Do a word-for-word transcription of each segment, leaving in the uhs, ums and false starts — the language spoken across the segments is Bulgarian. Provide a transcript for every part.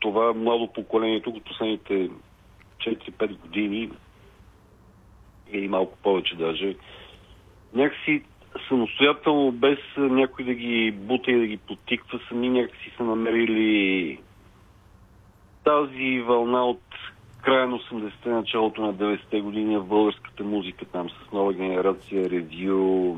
това младо поколение тук от последните четири-пет години или малко повече даже, някакси самостоятелно, без някой да ги бута и да ги потиква, сами някакси са намерили тази вълна от края на осемдесетте, началото на деветдесетте години в българската музика, там с нова генерация, ревю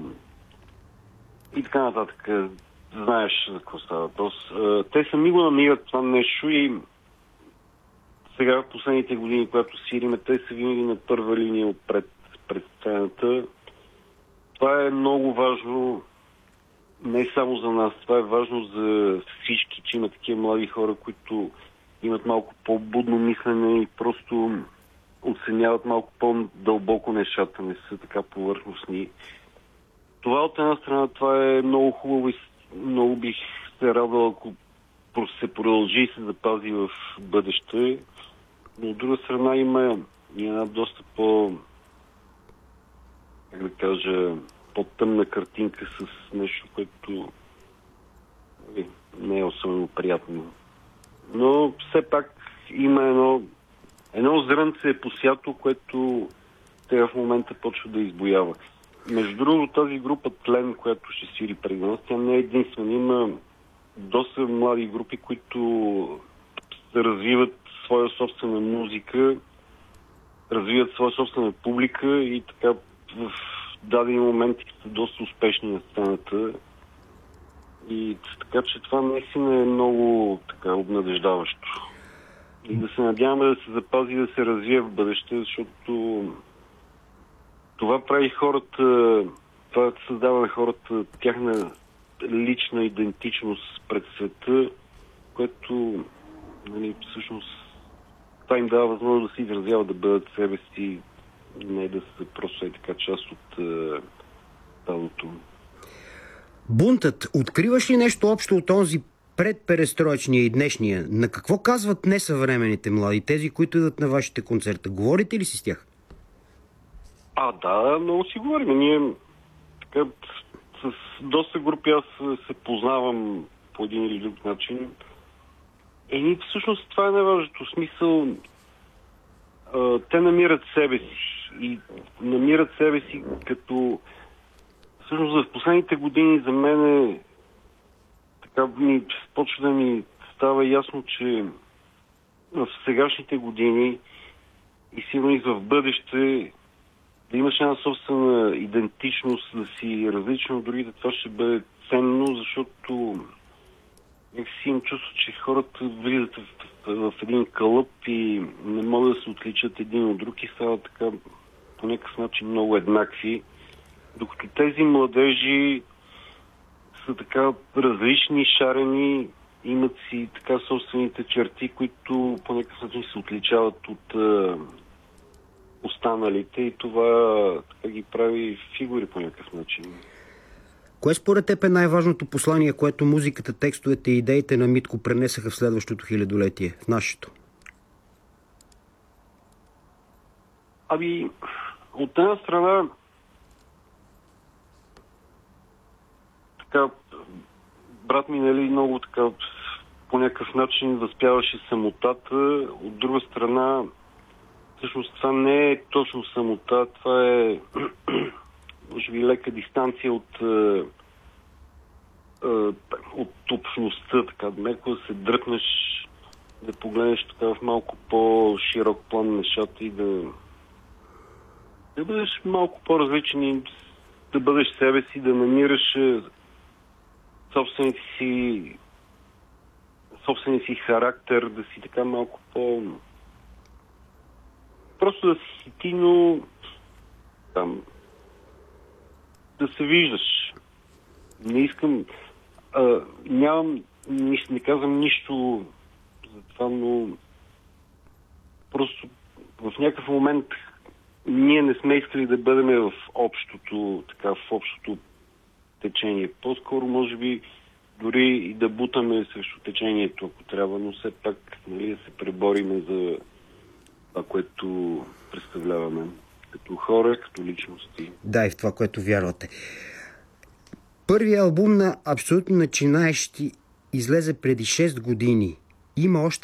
и така нататък. Знаеш за какво става въпрос. Те сами го намират това нещо и сега в последните години, когато сириме, те са винаги на първа линия отпред пред сцената. Това е много важно не само за нас, това е важно за всички, че има такива млади хора, които имат малко по-будно мислене и просто оценяват малко по-дълбоко нещата, не са така повърхностни. Това от една страна, това е много хубаво и много бих се радвал, ако се продължи и се запази в бъдеще. Но от друга страна има и една доста по, как да кажа, по-тъмна картинка с нещо, което не е особено приятно. Но все пак има едно, едно зрънце е посято, което те в момента почва да избоява. Между другото, тази група Тлен, която ще свири преди нас, тя не е единствена. Има доста млади групи, които развиват своя собствена музика, развиват своя собствена публика и така в дадени моменти са доста успешни на сцената. И така, че това наистина е много така обнадеждаващо. И да се надяваме да се запази, да се развие в бъдеще, защото това прави хората, това създава на хората тяхна лична идентичност пред света, което, нали, всъщност това им дава възможност да се изразяват, да бъдат себе си, не да са просто е така част от талото. Бунтът, откриваш ли нещо общо от онзи предперестроечния и днешния? На какво казват несъвременните млади, тези, които идват на вашите концерта? Говорите ли си с тях? А, да, много си говорим. Ние така, с доста групи аз се познавам по един или друг начин. Еми, всъщност това е най-важното. Смисъл, а, те намират себе си. И намират себе си като... Всъщност в последните години за мен е, така ми почва да ми става ясно, че в сегашните години и сигурно и в бъдеще да имаш една собствена идентичност, да си различен от другите, това ще бъде ценно, защото някакси им чувство, че хората влизат в, в, в един кълъп и не могат да се отличат един от друг и стават така по някакъв начин много еднакви. Докато тези младежи са така различни, шарени, имат си така собствените черти, които по някакъв начин се отличават от е, останалите и това така ги прави фигури по някакъв начин. Кое според теб е най-важното послание, което музиката, текстовете и идеите на Митко пренесаха в следващото хилядолетие, в нашето? Ами, от една страна така, брат ми, нали, много така по някакъв начин възпяваше самотата. От друга страна, всъщност това не е точно самота, това е може би лека дистанция от от общността, така, леко да се дръпнеш, да погледнеш така в малко по-широк план нещата и да да бъдеш малко по-различен и да бъдеш себе си, да намираш собствените си собствения си характер, да си така малко по... Просто да си ти, но там да се виждаш. Не искам... А, нямам... Не, не казвам нищо за това, но просто в някакъв момент ние не сме искали да бъдем в общото, така, в общото течение. По-скоро, може би, дори и да бутаме срещу течението, ако трябва, но все пак, нали, да се пребориме за това, което представляваме като хора, като личности. Да, и в това, което вярвате. Първият албум на абсолютно начинаещи излезе преди шест години. Има още